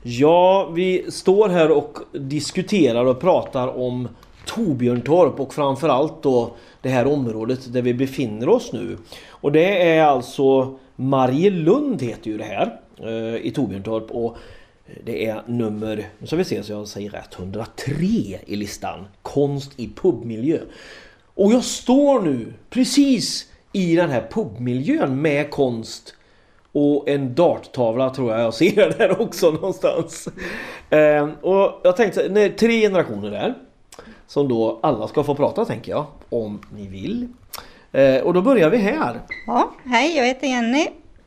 Ja, vi står här och diskuterar och pratar om Torbjörntorp och framförallt då det här området där vi befinner oss nu. Och det är alltså Marielund heter ju det här i Torbjörntorp och det är nummer, nu ska vi se så jag säger rätt, 103 i listan. Konst i pubmiljö. Och jag står nu precis i den här pubmiljön med konst och en darttavla tror jag ser där också någonstans. Och jag tänkte, det är 3 generationer där som då alla ska få prata tänker jag, om ni vill. Och då börjar vi här. Ja, hej, jag heter Jenny.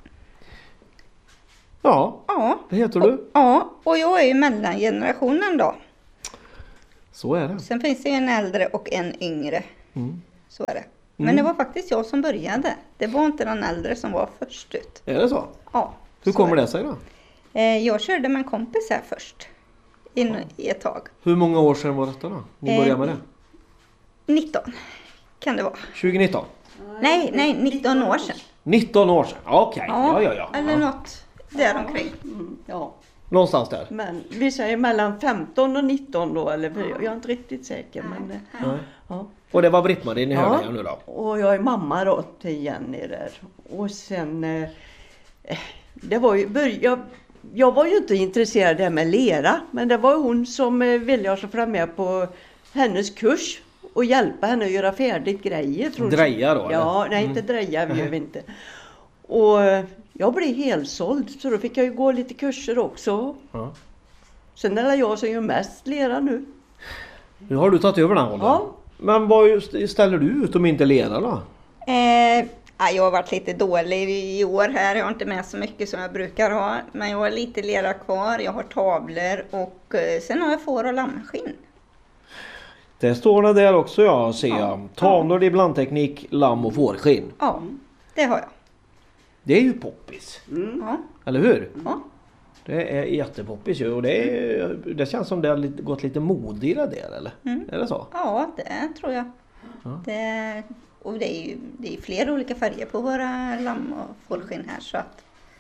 Ja, det heter du. Ja, och jag är ju mellangenerationen då. Så är det. Sen finns det ju en äldre och en yngre. Så är det. Men det var faktiskt jag som började. Det var inte den äldre som var först ut. Är det så? Ja. Hur kommer det sig då? Jag körde med en kompis här först. I ett tag. Hur många år sedan var detta då? Ni började med det? 19 kan det vara. 2019? Nej, 19 år sedan. 19 år sedan, okej. Ja. Eller något däromkring. Ja, Någonstans där. men vi säger mellan 15 och 19 då, eller jag är inte riktigt säker. Men, ja. Och det var Britt-Marie ni hörde här nu då? Och jag är mamma då till Jenny där. Och sen, det var ju, jag var ju inte intresserad av det med lera, men det var hon som ville jag så fram med på hennes kurs och hjälpa henne att göra färdigt grejer. Dreja då? Ja, nej inte dreja gör vi inte. Och jag blev helsåld så då fick jag ju gå lite kurser också. Ja. Sen är det jag som gör mest lera nu. Nu har du tagit över den rollen. Ja. Men vad ställer du ut om inte lera då? Jag har varit lite dålig i år här. Jag har inte med så mycket som jag brukar ha. Men jag har lite lera kvar. Jag har tavlor och sen har jag får- och lammskinn. Det står det där också jag ser. Tavlor i blandteknik, lamm och fårskinn. Ja, det har jag. Det är ju poppis. Ja. Eller hur? Ja. Det är jättepoppis ju. Och det känns som det har gått lite mod i det där, eller? Är det så? Ja, det tror jag. Ja. Och det är flera olika färger på våra lamm och fårskinn här. Så att,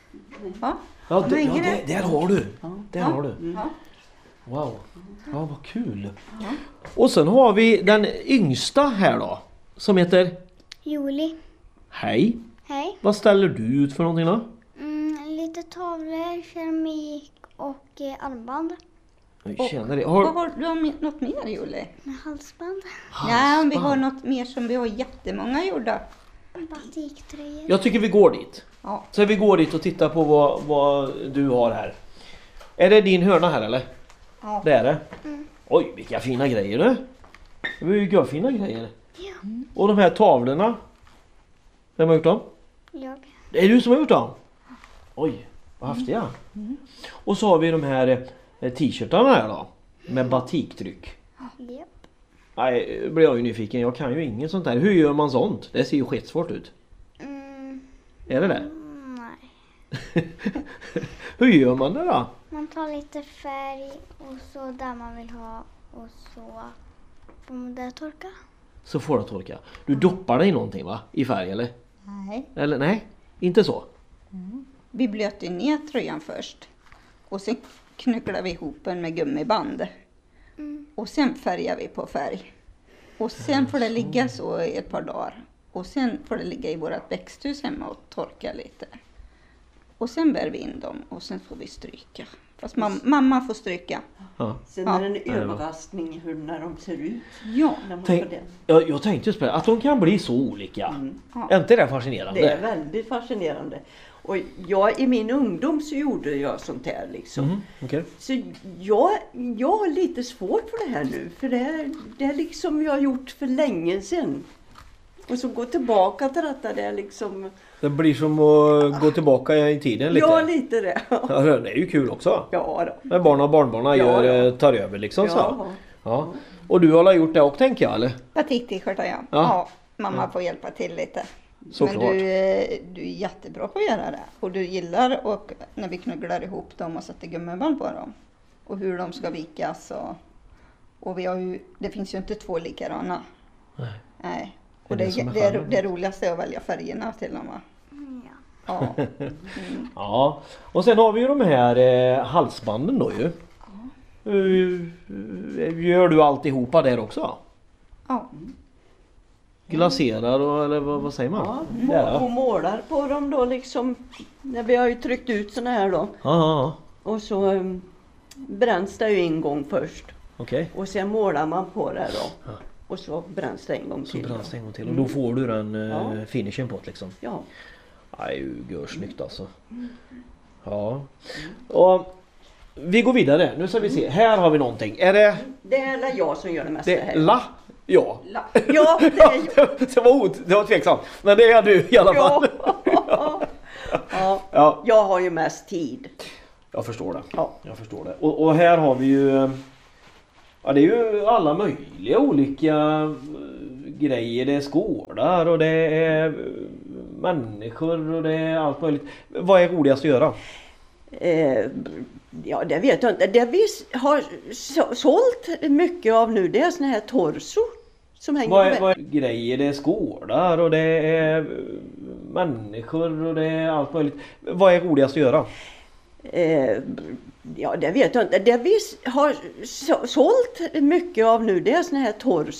där har du. Där har du. Ja. Wow. Ja, vad kul. Ja. Och sen har vi den yngsta här då. Som heter? Julie. Hej. Hej. Vad ställer du ut för någonting då? Lite tavlor, keramik och armband. Känner det. Har du något mer, Julie? Halsband. Nej, om vi har något mer som vi har jättemånga gjorda. Batiktröjor. Jag tycker vi går dit. Ja. Så vi går dit och tittar på vad du har här. Är det din hörna här eller? Ja. Det är det. Oj, vilka fina grejer du. Det var ju fina grejer. Ja. Och de här tavlorna. Vem har gjort dem? Jag. Det är du som har gjort dem? Oj, vad häftiga. Och så har vi de här t-shirtarna här då. Med batiktryck. Japp. Nej, blir jag ju nyfiken. Jag kan ju inget sånt där. Hur gör man sånt? Det ser ju skitsvårt ut. Är det det? Nej. Hur gör man det då? Man tar lite färg och så där man vill ha och så får man det torka. Så får det torka. Du doppar dig i någonting va? I färg eller? Nej. Eller nej? Inte så? Vi blöter ner tröjan först. Och sen knycklar vi ihop den med gummiband. Och sen färgar vi på färg. Och sen får det ligga så i ett par dagar. Och sen får det ligga i vårat växthus hemma och torka lite. Och sen bär vi in dem och sen får vi stryka. Fast mamma får stryka. Ja. Sen är det en överraskning när de ser ut. Ja. När man får den. Jag tänkte just på det, att de kan bli så olika. Är inte det fascinerande? Det är väldigt fascinerande. Och i min ungdom så gjorde jag sånt här liksom. Okay. Så jag har lite svårt för det här nu. För det är liksom jag har gjort för länge sedan. Och så gå tillbaka till detta det är liksom... Det blir som att gå tillbaka i tiden lite. Ja, lite det. Ja, det är ju kul också. Ja då. När barn och barnbarn tar över liksom så. Ja. Och du har gjort det också tänker jag eller? Batik-t-shirtar ja. Mamma får hjälpa till lite. Såklart. Men du är jättebra på att göra det. Och du gillar och när vi knugglar ihop dem och sätter gummiband på dem. Och hur de ska vikas. Och vi har ju, det finns ju inte 2 likadana. Nej. Och det roligaste är att välja färgerna till dem va? Ja. Ja, och sen har vi ju de här halsbanden då ju. Gör du alltihopa där också? Ja. Glaserar och, eller vad säger man? Ja, och målar på dem då liksom. När vi har ju tryckt ut såna här då. Ja. Och så bränns det ju en gång först. Okej. Och sen målar man på det då. Och så bränns det en gång Så till. bränns det en gång till. Och då får du den finishen på det liksom. Ja. Nej, gör snyggt alltså. Ja. Och vi går vidare. Nu ska vi se. Här har vi någonting. Är det... Det är jag som gör det mesta Det här. Ja. Ja, det är jag. Det var tveksamt. Men det är du i alla fall. Ja, jag har ju mest tid. Jag förstår det. Ja. Jag förstår det. Och här har vi ju... Ja, det är ju alla möjliga olika grejer. Det är skålar och det är människor och det är allt möjligt. Vad är roligast att göra? Ja, det vet jag inte. Det vi har sålt mycket av nu, det är såna här torso som hänger Vad är grejer? Det är skålar och det är människor och det är allt möjligt. Vad är roligast att göra? Ja, det vet jag inte. Det vi har sålt mycket av nu, det är såna här torso